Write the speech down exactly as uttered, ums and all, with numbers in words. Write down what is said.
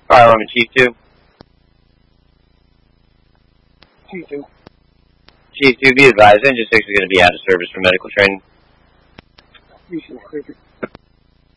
Fire Alarm Chief two. Chief two. Chief two, be advised, Engine six is going to be out of service for medical training. Thank you.